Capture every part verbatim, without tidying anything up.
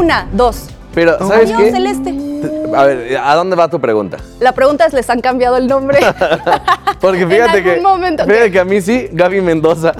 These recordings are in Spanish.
Una, dos. Pero, ¿sabes Avión qué? celeste. A ver, ¿a dónde va tu pregunta? La pregunta es, ¿les han cambiado el nombre? Porque fíjate en que, algún momento. fíjate que a mí sí, Gaby Mendoza.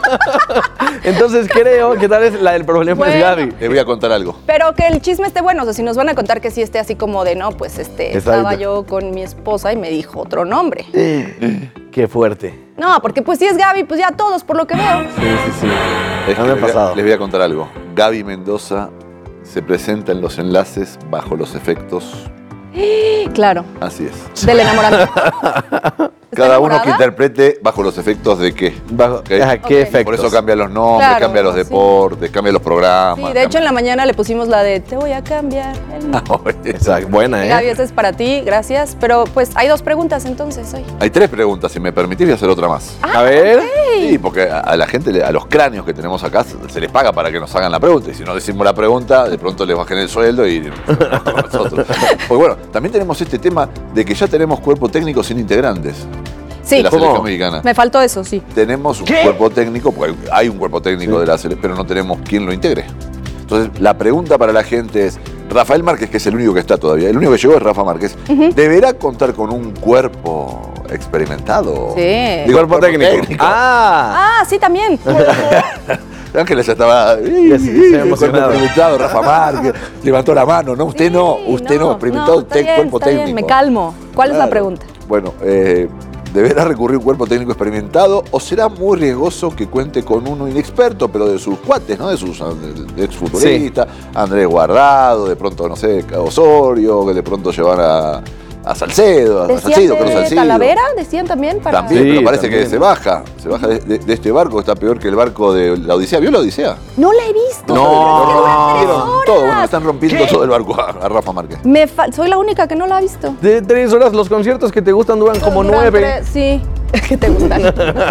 Entonces creo que tal vez la del problema Bueno. es Gaby. Les voy a contar algo. Pero que el chisme esté bueno, o sea, si nos van a contar que sí esté así como de, no, pues este, Exacto. estaba yo con mi esposa y me dijo otro nombre. Qué fuerte. No, porque pues si es Gaby, pues ya todos, por lo que veo. Sí, sí, sí. Es No que me ha les, voy a, pasado. les voy a contar algo. Gaby Mendoza se presenta en los enlaces bajo los efectos. Claro, Así es. del enamoramiento. ¿Está Cada uno enamorada? que interprete bajo los efectos de qué. Bajo, ¿Ok? ajá, ¿qué Ok. efectos? Por eso cambian los nombres, Claro, cambian los sí. deportes, cambian los programas. Sí, de hecho en la mañana le pusimos la de te voy a cambiar el nombre. Exacto, buena, ¿eh? Gaby, esa es para ti, gracias. Pero pues hay dos preguntas entonces hoy. Hay tres preguntas, si me permitís voy a hacer otra más. A ver. Sí, porque a, a la gente, le- a los cráneos que tenemos acá, se, se les paga para que nos hagan la pregunta. Y si no decimos la pregunta, de pronto les bajen el sueldo y nosotros. Porque bueno, también tenemos este tema de que ya tenemos cuerpo técnico sin integrantes Sí, de la ¿Cómo? selección mexicana. me faltó eso, sí. Tenemos un ¿Qué? cuerpo técnico, porque hay un cuerpo técnico Sí. de la selección, pero no tenemos quien lo integre. Entonces, la pregunta para la gente es, Rafael Márquez, que es el único que está todavía, el único que llegó es Rafa Márquez, ¿deberá contar con un cuerpo experimentado? Sí. Digo, Cuerpo técnico. Ah. Ah, sí, también. Ángeles ya estaba Ya se- se ha emocionado. cuerpo experimentado, Rafa Márquez, levantó la mano, no, usted no, Sí, usted no, experimentado está te- bien, cuerpo está bien, técnico. me calmo. ¿Cuál es la Claro. pregunta? Bueno, eh, ¿deberá recurrir un cuerpo técnico experimentado o será muy riesgoso que cuente con uno inexperto, pero de sus cuates, ¿no? De sus de exfutbolistas, Andrés Guardado, de pronto, no sé, Osorio, que de pronto llevar a, a Salcedo, a ¿Decían Salcido, Carlos de Salcido. Talavera? ¿Decían también? Para... También, Sí, pero parece también. que se baja, se baja de, de- de este barco, que está peor que el barco de la Odisea. ¿Vio la Odisea? No la he visto. No. Es que dura tres Vieron horas. todo, bueno, están rompiendo todo el barco a, a Rafa Márquez. Me fa- Soy la única que no la ha visto. De tres horas, los conciertos que te gustan duran como Duran nueve. tres- Sí, que te gustan.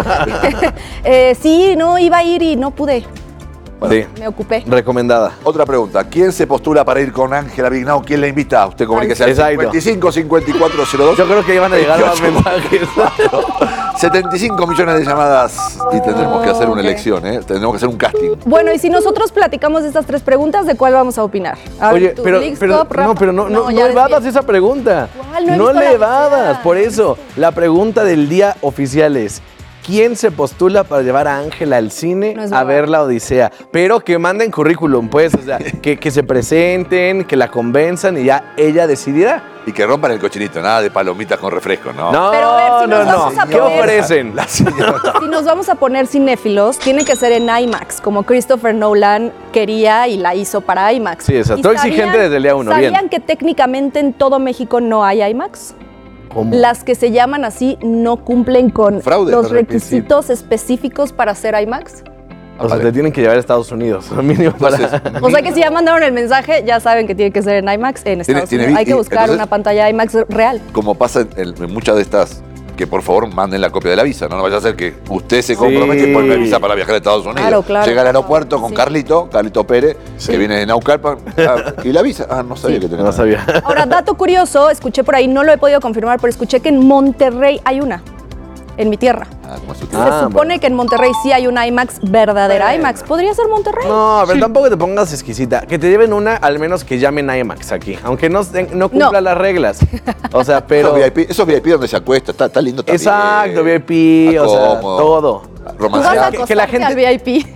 Eh, sí, no, iba a ir y no pude. Sí, Me ocupé. recomendada. Otra pregunta, ¿quién se postula para ir con Ángela Vignao? ¿Quién la invita? Usted comuníquese al Exacto. cincuenta y cinco cincuenta y cuatro cero dos. Yo creo que iban a llegar más veintiocho. mensajes. setenta y cinco millones de llamadas y tendremos que hacer una Ok. elección, ¿eh? Tendremos que hacer un casting. Bueno, y si nosotros platicamos de estas tres preguntas, ¿de cuál vamos a opinar? A ver, Oye, tú, pero, Leagues pero Cup, Rafa. no, pero no, no, no ya evadas desvié. esa pregunta. ¿Cuál? No he No visto le la evadas. Odisea. Por eso, la pregunta del día oficial es: ¿quién se postula para llevar a Ángela al cine No es a verdad. ver la Odisea? Pero que manden currículum, pues, o sea, que, que se presenten, que la convenzan y ya ella decidirá. Y que rompan el cochinito, nada de palomitas con refresco, ¿no? No, Pero a ver, si no, nos no. vamos a ¿Qué poner- ofrecen? La señora. Si nos vamos a poner cinéfilos, tiene que ser en IMAX, como Christopher Nolan quería y la hizo para IMAX. Sí, o sea, ¿Y tú exigente desde el día uno, bien. ¿Sabían que técnicamente en todo México no hay IMAX? ¿Cómo? Las que se llaman así no cumplen con Fraude. los Los requisitos específicos para hacer IMAX. O sea, te tienen que llevar a Estados Unidos, mínimo para... Entonces, O sea que si ya mandaron el mensaje, ya saben que tiene que ser en IMAX en Estados tiene Unidos. vi- Hay que y buscar entonces- una pantalla IMAX real. como pasa en, en muchas de estas, que por favor manden la copia de la visa, no, no vaya a ser que usted se compromete Sí. y pone visa para viajar a Estados Unidos. Claro, claro. Llega al aeropuerto con Sí. Carlito, Carlito Pérez, Sí. que viene de Naucalpan, ah, y la visa. Ah, no sabía Sí. que tenía. No sabía. Ahora, dato curioso, escuché por ahí, no lo he podido confirmar, pero escuché que en Monterrey hay una, en mi tierra. Ah, ¿cómo es su Se Ah, supone bueno. que en Monterrey sí hay una IMAX verdadera Bueno. IMAX. ¿Podría ser Monterrey? No, pero tampoco te pongas exquisita. Que te lleven una, al menos que llamen IMAX aquí. Aunque no, no cumpla No. las reglas. O sea, pero... Esos V I P, esos V I P donde se acuesta, está, está lindo también. Exacto, V I P, Está o sea, cómodo. todo. Tú vas a Romanceado. que- que la acostarte gente- al V I P.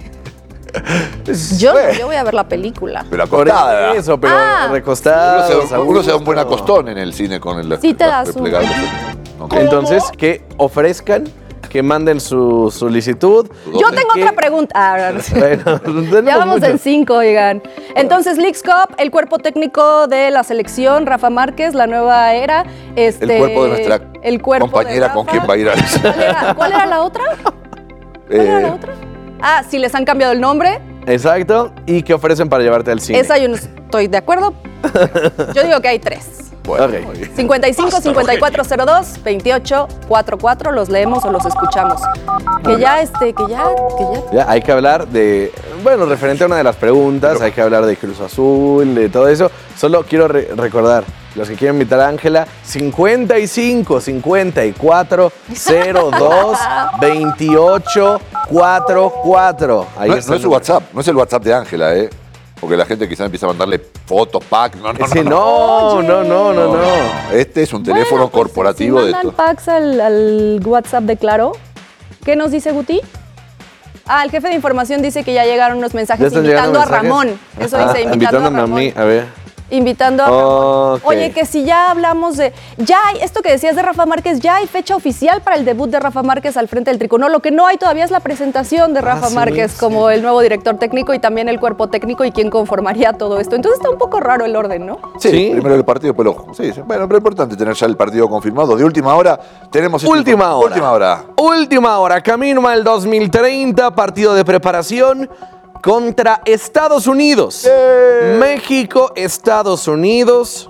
Yo, Bueno. yo voy a ver la película. Pero Por acostada. eso, pero Ah. Uno recostados. se, a uno se da un gusto. buen acostón en el cine con el Sí te las das un- replegables. Ok. Entonces, que ofrezcan, que manden su solicitud. ¿Dónde? Yo tengo ¿Qué? otra pregunta. Ah, no, no sé. Bueno, tenemos Ya vamos muchas. en cinco, oigan. Entonces, Leagues Cup, el cuerpo técnico de la selección, Rafa Márquez, la nueva era. Este, El cuerpo de nuestra el cuerpo de compañera con Rafa. quien va a ir a ¿Cuál era, cuál era la otra? ¿Cuál era la Eh, otra? Ah, si les han cambiado el nombre. Exacto. ¿Y qué ofrecen para llevarte al cine? Esa yo no estoy de acuerdo. Yo digo que hay tres. Bueno, Ok. muy bien. cincuenta y cinco, cincuenta y cuatro cero dos, veintiocho cuarenta y cuatro, los leemos o los escuchamos. Que ya, este, que ya, que ya. Ya, hay que hablar de, bueno, referente a una de las preguntas, hay que hablar de Cruz Azul, de todo eso. Solo quiero re- recordar, los que quieren invitar a Ángela, cincuenta y cinco, cincuenta y cuatro, cero dos, veintiocho cuarenta y cuatro. Ahí No, está no el es su número. WhatsApp, no es el WhatsApp de Ángela, ¿eh? Porque la gente quizás empieza a mandarle fotos, pack. No, no, Sí, no. no, no, no, no, no. Este es un teléfono Bueno, pues, corporativo si de mandan esto. packs al, al WhatsApp de Claro. ¿Qué nos dice Guti? Ah, el jefe de información dice que ya llegaron unos ¿Ya mensajes están invitando llegando a mensajes? Ramón. Eso Ah, dice, invitando a invitándome a Ramón. mí, a ver. Invitando a Ramón. Ok. Oye, que si ya hablamos de... Ya hay, esto que decías de Rafa Márquez, ya hay fecha oficial para el debut de Rafa Márquez al frente del tricolor. Lo que no hay todavía es la presentación de Rafa Ah, sí, Márquez sí. como el nuevo director técnico y también el cuerpo técnico y quién conformaría todo esto. Entonces está un poco raro el orden, ¿no? Sí, ¿Sí? primero el partido, después lo... Sí, sí. Bueno, pero es importante tener ya el partido confirmado. De última hora tenemos... este- Última hora. Última hora. Última hora. Camino al dos mil treinta, partido de preparación contra Estados Unidos. ¡Eh! México, Estados Unidos,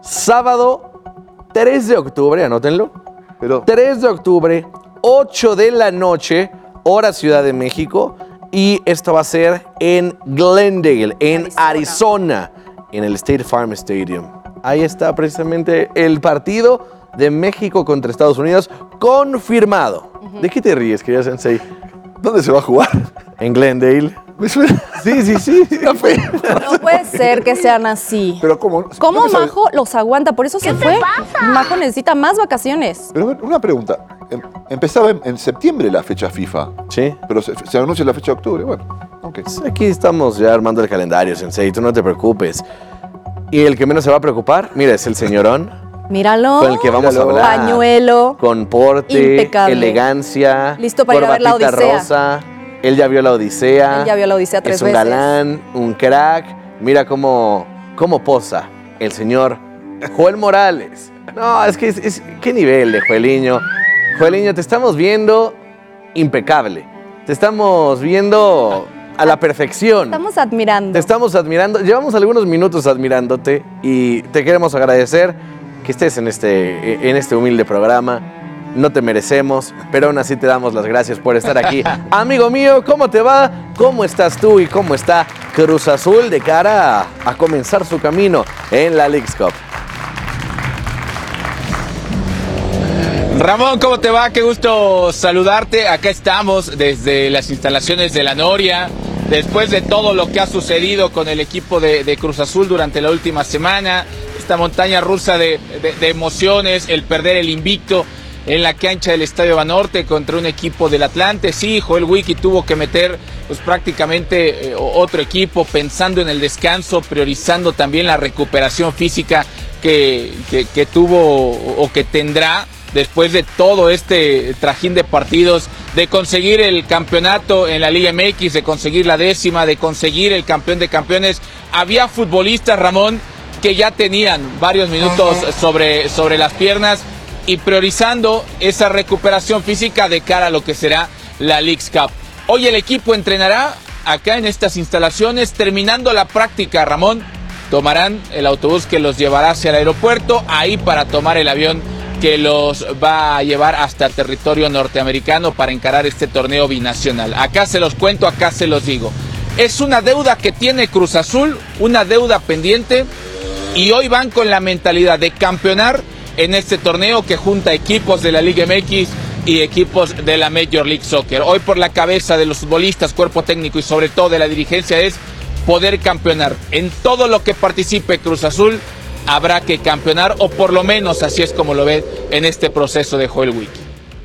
sábado tres de octubre, anótenlo. Pero... tres de octubre, ocho de la noche, hora Ciudad de México. Y esto va a ser en Glendale, en Arizona, Arizona. en el State Farm Stadium. Ahí está precisamente el partido de México contra Estados Unidos confirmado. ¿De qué te ríes, querida Sensei? ¿Dónde se va a jugar? En Glendale. Me suena... Sí, sí, sí. Está feo. No puede ser que sean así. Pero ¿cómo? ¿Cómo ¿No me sabe- Majo los aguanta? Por eso se fue. Majo necesita más vacaciones. Pero una pregunta. Em- Empezaba en, en septiembre la fecha FIFA, Sí. pero se, se anuncia la fecha de octubre. Bueno, ok. Aquí estamos ya armando el calendario, Sensei. Tú no te preocupes. Y el que menos se va a preocupar, mira, es el señorón. Míralo. Con el que vamos a Míralo. hablar. Pañuelo. Con porte, Impecable. elegancia. Listo para ir a ver la corbatita Odisea. rosa. Él ya vio la Odisea. Él ya vio la Odisea tres Es un veces. galán, un crack. Mira cómo, cómo posa el señor Joel Morales. No, es que es, es- qué nivel de Joeliño. Joeliño, te estamos viendo impecable. Te estamos viendo a la perfección. Estamos admirando. Te estamos admirando. Llevamos algunos minutos admirándote y te queremos agradecer que estés en este, en este humilde programa. No te merecemos, pero aún así te damos las gracias por estar aquí. Amigo mío, ¿cómo te va? ¿Cómo estás tú y cómo está Cruz Azul de cara a, a comenzar su camino en la Leagues Cup? Ramón, ¿cómo te va? Qué gusto saludarte. Acá estamos desde las instalaciones de la Noria. Después de todo lo que ha sucedido con el equipo de, de Cruz Azul durante la última semana, esta montaña rusa de, de, de emociones, el perder el invicto en la cancha del Estadio Banorte contra un equipo del Atlante. Sí, Joel Wiki tuvo que meter pues prácticamente eh, otro equipo pensando en el descanso, priorizando también la recuperación física que, que, que tuvo o que tendrá después de todo este trajín de partidos, de conseguir el campeonato en la Liga M X, de conseguir la décima, de conseguir el campeón de campeones. Había futbolistas, Ramón, que ya tenían varios minutos sobre, sobre las piernas y priorizando esa recuperación física de cara a lo que será la Leagues Cup. Hoy el equipo entrenará acá en estas instalaciones, terminando la práctica, Ramón, tomarán el autobús que los llevará hacia el aeropuerto, ahí para tomar el avión que los va a llevar hasta el territorio norteamericano para encarar este torneo binacional. Acá se los cuento, acá se los digo. Es una deuda que tiene Cruz Azul, una deuda pendiente, y hoy van con la mentalidad de campeonar en este torneo que junta equipos de la Liga M X y equipos de la Major League Soccer. Hoy por la cabeza de los futbolistas, cuerpo técnico y sobre todo de la dirigencia es poder campeonar. En todo lo que participe Cruz Azul habrá que campeonar, o por lo menos así es como lo ve en este proceso de Joel Wiki.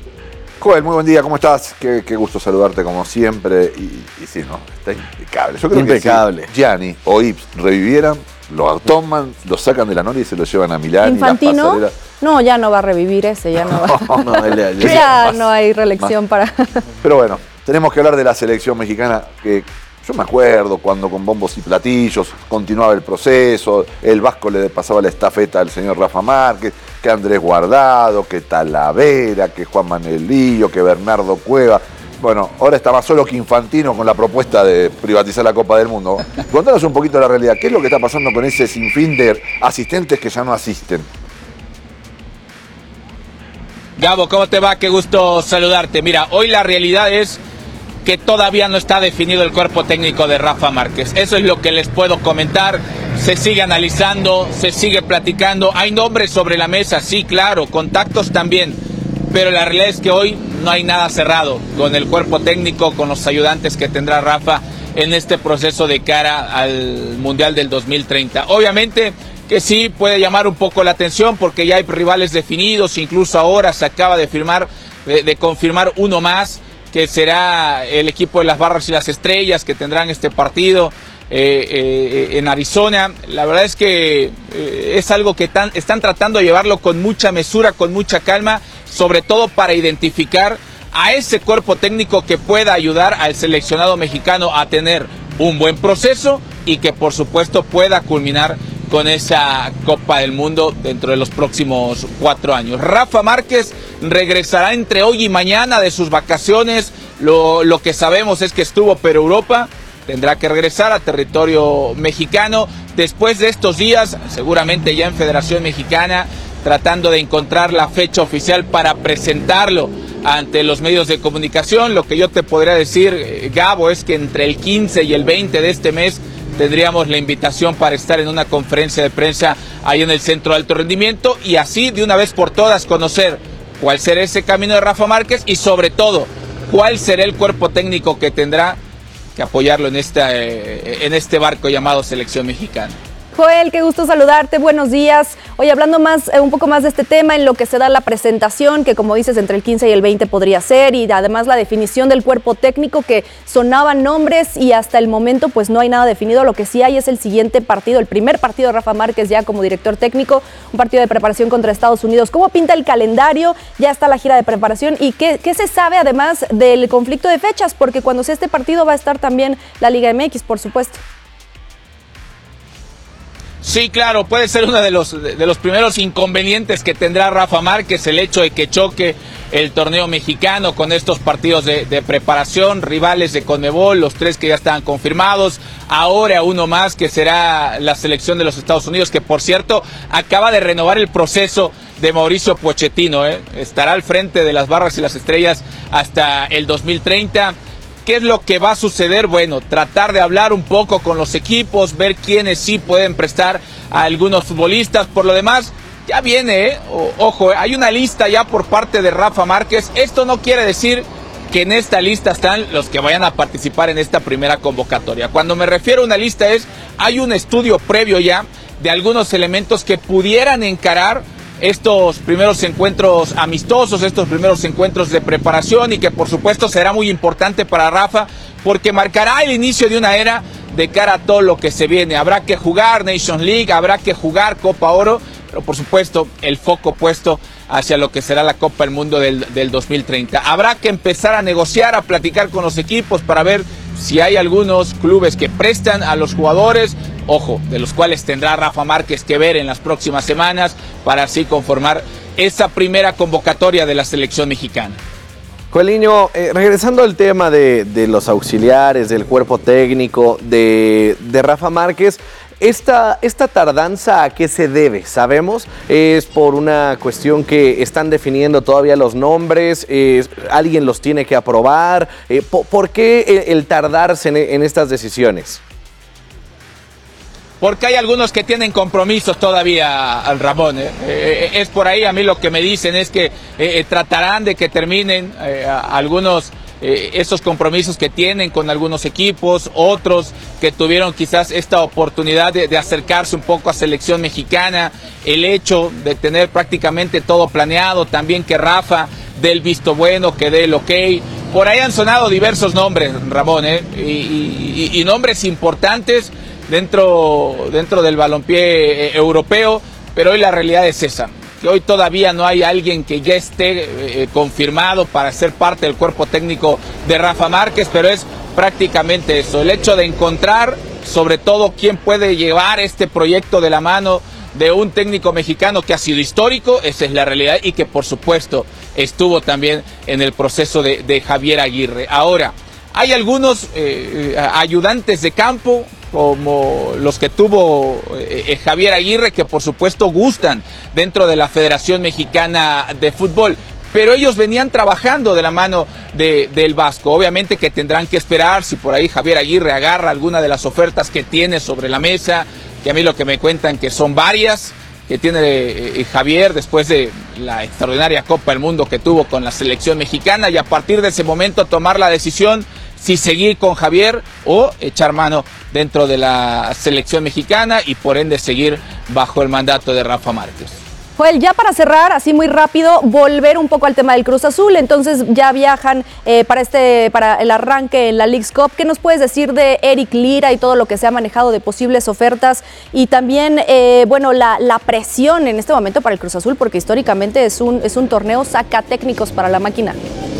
Joel, muy buen día, ¿cómo estás? Qué, qué gusto saludarte como siempre. Y, y sí, no, está impecable. Yo creo Impecable. que si Gianni o Ips revivieran, lo toman, lo sacan de la Noria y se lo llevan a Milán. Y Infantino, la pasarela- no, ya no va a revivir ese, ya no va. No, él ya- ya- Ya más- no hay reelección para... Pero bueno, tenemos que hablar de la selección mexicana, que yo me acuerdo cuando con bombos y platillos continuaba el proceso, el Vasco le pasaba la estafeta al señor Rafa Márquez, que Andrés Guardado, que Talavera, que Juan Manuel Lillo, que Bernardo Cueva. Bueno, ahora está más solo que Infantino con la propuesta de privatizar la Copa del Mundo. Contanos un poquito la realidad, ¿qué es lo que está pasando con ese sinfín de asistentes que ya no asisten? Gabo, ¿cómo te va? Qué gusto saludarte. Mira, hoy la realidad es que todavía no está definido el cuerpo técnico de Rafa Márquez. Eso es lo que les puedo comentar. Se sigue analizando, se sigue platicando. Hay nombres sobre la mesa, sí, claro, contactos también. Pero la realidad es que hoy no hay nada cerrado con el cuerpo técnico, con los ayudantes que tendrá Rafa en este proceso de cara al Mundial del dos mil treinta. Obviamente que sí puede llamar un poco la atención porque ya hay rivales definidos, incluso ahora se acaba de firmar, de, de confirmar uno más, que será el equipo de las Barras y las Estrellas, que tendrán este partido eh, eh, en Arizona. La verdad es que eh, es algo que tan, están tratando de llevarlo con mucha mesura, con mucha calma, sobre todo para identificar a ese cuerpo técnico que pueda ayudar al seleccionado mexicano a tener un buen proceso y que por supuesto pueda culminar con esa Copa del Mundo dentro de los próximos cuatro años. Rafa Márquez regresará entre hoy y mañana de sus vacaciones. Lo, lo que sabemos es que estuvo por Europa, tendrá que regresar a territorio mexicano. Después de estos días, seguramente ya en Federación Mexicana, tratando de encontrar la fecha oficial para presentarlo ante los medios de comunicación. Lo que yo te podría decir, Gabo, es que entre el quince y el veinte de este mes tendríamos la invitación para estar en una conferencia de prensa ahí en el Centro de Alto Rendimiento y así de una vez por todas conocer cuál será ese camino de Rafa Márquez y sobre todo cuál será el cuerpo técnico que tendrá que apoyarlo en, esta, eh, en este barco llamado Selección Mexicana. Joel, qué gusto saludarte, buenos días. Oye, hablando más, eh, un poco más de este tema, en lo que se da la presentación, que como dices, entre el quince y el veinte podría ser, y además la definición del cuerpo técnico, que sonaban nombres y hasta el momento pues no hay nada definido. Lo que sí hay es el siguiente partido, el primer partido de Rafa Márquez ya como director técnico, un partido de preparación contra Estados Unidos. ¿Cómo pinta el calendario? Ya está la gira de preparación y qué, qué se sabe además del conflicto de fechas, porque cuando sea este partido va a estar también la Liga M X, por supuesto. Sí, claro, puede ser uno de los, de los primeros inconvenientes que tendrá Rafa Márquez, el hecho de que choque el torneo mexicano con estos partidos de, de preparación, rivales de Conmebol, los tres que ya estaban confirmados, ahora uno más que será la selección de los Estados Unidos, que por cierto acaba de renovar el proceso de Mauricio Pochettino, ¿eh? Estará al frente de las Barras y las Estrellas hasta el dos mil treinta. ¿Qué es lo que va a suceder? Bueno, tratar de hablar un poco con los equipos, ver quiénes sí pueden prestar a algunos futbolistas. Por lo demás, ya viene, ¿eh? O, ojo, hay una lista ya por parte de Rafa Márquez. Esto no quiere decir que en esta lista están los que vayan a participar en esta primera convocatoria. Cuando me refiero a una lista es, hay un estudio previo ya de algunos elementos que pudieran encarar estos primeros encuentros amistosos, estos primeros encuentros de preparación y que por supuesto será muy importante para Rafa porque marcará el inicio de una era de cara a todo lo que se viene. Habrá que jugar Nations League, habrá que jugar Copa Oro, pero por supuesto el foco puesto hacia lo que será la Copa del Mundo del, del dos mil treinta. Habrá que empezar a negociar, a platicar con los equipos para ver si hay algunos clubes que prestan a los jugadores, ojo, de los cuales tendrá Rafa Márquez que ver en las próximas semanas para así conformar esa primera convocatoria de la selección mexicana. Joeliño, eh, regresando al tema de, de los auxiliares, del cuerpo técnico, de, de Rafa Márquez, Esta, esta tardanza, ¿a qué se debe? ¿Sabemos? ¿Es por una cuestión que están definiendo todavía los nombres? Eh, ¿Alguien los tiene que aprobar? Eh, ¿por, ¿Por qué el, el tardarse en, en estas decisiones? Porque hay algunos que tienen compromisos todavía, al Ramón. ¿eh? Eh, es por ahí, a mí lo que me dicen es que eh, tratarán de que terminen eh, algunos... Eh, esos compromisos que tienen con algunos equipos, otros que tuvieron quizás esta oportunidad de, de acercarse un poco a selección mexicana, el hecho de tener prácticamente todo planeado, también que Rafa dé el visto bueno, que dé el ok. Por ahí han sonado diversos nombres, Ramón, ¿eh? y, y, y nombres importantes dentro, dentro del balompié eh, europeo, pero hoy la realidad es esa. Que hoy todavía no hay alguien que ya esté eh, confirmado para ser parte del cuerpo técnico de Rafa Márquez, pero es prácticamente eso, el hecho de encontrar sobre todo quién puede llevar este proyecto de la mano de un técnico mexicano que ha sido histórico, esa es la realidad, y que por supuesto estuvo también en el proceso de, de Javier Aguirre. Ahora, hay algunos eh, ayudantes de campo, como los que tuvo eh, Javier Aguirre, que por supuesto gustan dentro de la Federación Mexicana de Fútbol, pero ellos venían trabajando de la mano de, del Vasco. Obviamente que tendrán que esperar si por ahí Javier Aguirre agarra alguna de las ofertas que tiene sobre la mesa, que a mí lo que me cuentan que son varias, que tiene eh, Javier después de la extraordinaria Copa del Mundo que tuvo con la selección mexicana, y a partir de ese momento tomar la decisión si seguir con Javier o echar mano dentro de la selección mexicana y por ende seguir bajo el mandato de Rafa Márquez. Joel, ya para cerrar, así muy rápido, volver un poco al tema del Cruz Azul. Entonces ya viajan eh, para este para el arranque en la Leagues Cup. ¿Qué nos puedes decir de Eric Lira y todo lo que se ha manejado de posibles ofertas? Y también, eh, bueno, la, la presión en este momento para el Cruz Azul, porque históricamente es un, es un torneo sacatécnicos para la máquina.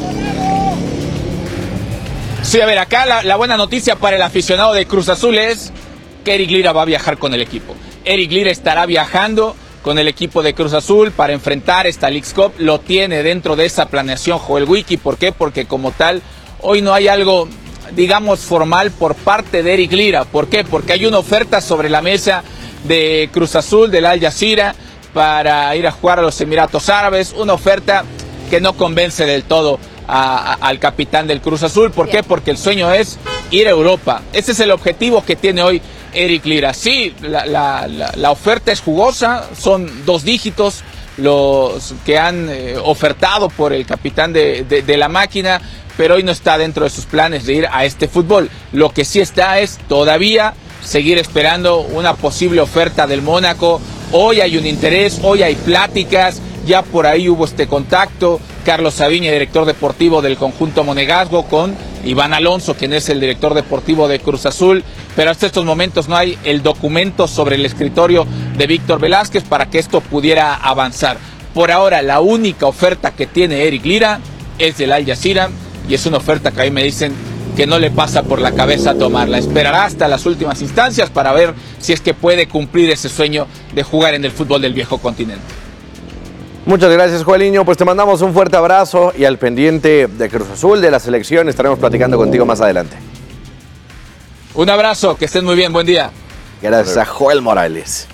Sí, a ver, acá la, la buena noticia para el aficionado de Cruz Azul es que Eric Lira va a viajar con el equipo. Eric Lira estará viajando con el equipo de Cruz Azul para enfrentar esta Leagues Cup. Lo tiene dentro de esa planeación Joel Wiki. ¿Por qué? Porque como tal, hoy no hay algo, digamos, formal por parte de Eric Lira. ¿Por qué? Porque hay una oferta sobre la mesa de Cruz Azul, del Al Jazeera, para ir a jugar a los Emiratos Árabes. Una oferta que no convence del todo a, a, al capitán del Cruz Azul. ¿Por qué? Porque el sueño es ir a Europa. Ese es el objetivo que tiene hoy Eric Lira. Sí, la, la, la, la oferta es jugosa, son dos dígitos los que han eh, ofertado por el capitán de, de, de la máquina, pero hoy no está dentro de sus planes de ir a este fútbol. Lo que sí está es todavía seguir esperando una posible oferta del Mónaco. Hoy hay un interés, hoy hay pláticas, ya por ahí hubo este contacto. Carlos Sabiña, director deportivo del conjunto monegasco, con Iván Alonso, quien es el director deportivo de Cruz Azul, pero hasta estos momentos no hay el documento sobre el escritorio de Víctor Velázquez para que esto pudiera avanzar. Por ahora, la única oferta que tiene Eric Lira es del Al Jazeera, y es una oferta que ahí me dicen que no le pasa por la cabeza tomarla. Esperará hasta las últimas instancias para ver si es que puede cumplir ese sueño de jugar en el fútbol del viejo continente. Muchas gracias, Joeliño. Pues te mandamos un fuerte abrazo y al pendiente de Cruz Azul, de la selección, estaremos platicando contigo más adelante. Un abrazo, que estén muy bien, buen día. Gracias a Joel Morales.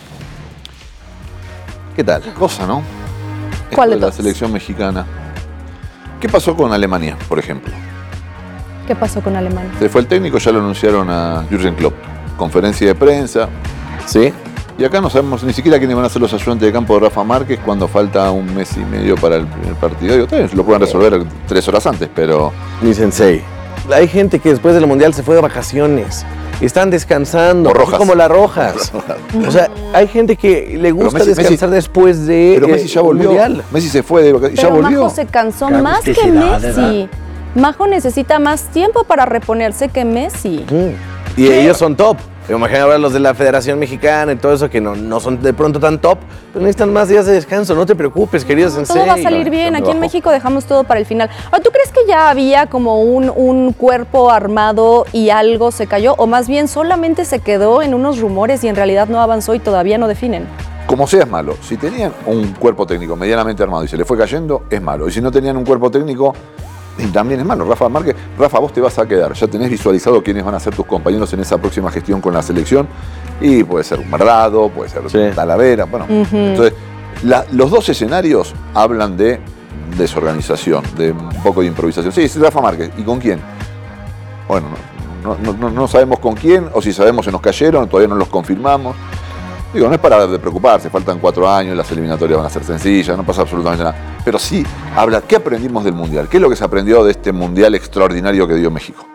¿Qué tal? Qué cosa, ¿no? ¿Cuál de Esto la todas? selección mexicana. ¿Qué pasó con Alemania, por ejemplo? ¿Qué pasó con Alemania? Se fue el técnico, ya lo anunciaron a Jürgen Klopp. Conferencia de prensa. ¿Sí? Y acá no sabemos ni siquiera quiénes van a ser los ayudantes de campo de Rafa Márquez cuando falta un mes y medio para el primer partido. Digo, ustedes lo pueden resolver tres horas antes, pero... Mi sensei. Hay gente que después del Mundial se fue de vacaciones. Están descansando. O Rojas. Como las Rojas. O sea, hay gente que le gusta Messi- descansar Messi- después de Pero eh, Messi ya el volvió. Mundial. Messi se fue de vacaciones y ya Pero volvió. Majo se cansó Qué más que agusticidad, Messi. ¿verdad? Majo necesita más tiempo para reponerse que Messi. Mm. Y ellos son top. Imagina ahora los de la Federación Mexicana y todo eso que no, no son de pronto tan top, pero necesitan más días de descanso. No te preocupes, querido sensei. Todo va a salir bien. Aquí en México dejamos todo para el final. Ahora, ¿tú crees que ya había como un, un cuerpo armado y algo se cayó? O más bien solamente se quedó en unos rumores y en realidad no avanzó y todavía no definen. Como sea es malo. Si tenían un cuerpo técnico medianamente armado y se le fue cayendo, es malo. Y si no tenían un cuerpo técnico, también es malo. Rafa Márquez, Rafa, vos te vas a quedar. Ya tenés visualizado quiénes van a ser tus compañeros en esa próxima gestión con la selección. Y puede ser un Guardado, puede ser Sí. Talavera. Bueno, Ujú. entonces, la- los dos escenarios hablan de desorganización, de un poco de improvisación. Sí, sí, Rafa Márquez. ¿Y con quién? Bueno, no, no, no, no sabemos con quién, o si sabemos se nos cayeron, todavía no los confirmamos. Digo, no es para de preocuparse, faltan cuatro años, las eliminatorias van a ser sencillas, no pasa absolutamente nada. Pero sí habla, ¿qué aprendimos del Mundial? ¿Qué es lo que se aprendió de este Mundial extraordinario que dio México?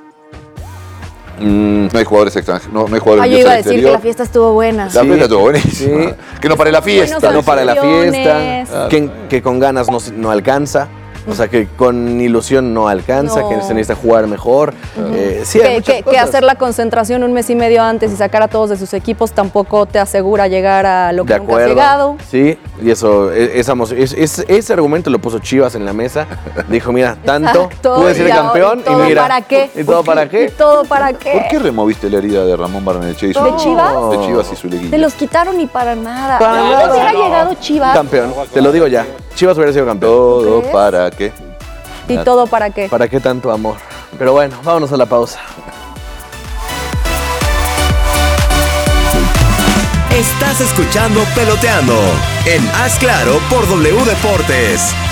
Mm, No hay jugadores extranjeros, no, no hay jugadores Ay, yo del iba a decir que exterior. la fiesta estuvo buena. La fiesta estuvo buenísima. Sí. Que no pare la fiesta. Buenos no para la anfitriones. fiesta, que, que con ganas no, se- no alcanza. O sea, que con ilusión no alcanza, No. que se necesita jugar mejor. Eh, sí, hay Que, muchas que- que cosas. hacer la concentración un mes y medio antes y sacar a todos de sus equipos tampoco te asegura llegar a lo que De nunca has acuerdo. llegado. Sí, y eso, e- esa emo- es- es- ese argumento lo puso Chivas en la mesa. Dijo, mira, tanto, Exacto, pude ser y ahora- campeón y y, todo mira. para qué. ¿Y todo para ¿Y qué? todo para qué? ¿Por qué removiste la herida de Ramón Barnechea y su ¿De Chivas? De Chivas y su liguilla. Te los quitaron y para nada. Para ¿No nada. hubiera llegado Chivas? Campeón, te lo digo ya. Chivas hubiera sido campeón. Todo crees? para qué. ¿Y todo para qué? ¿Para qué tanto amor? Pero bueno, vámonos a la pausa. Estás escuchando Peloteando en Haz Claro por W Deportes.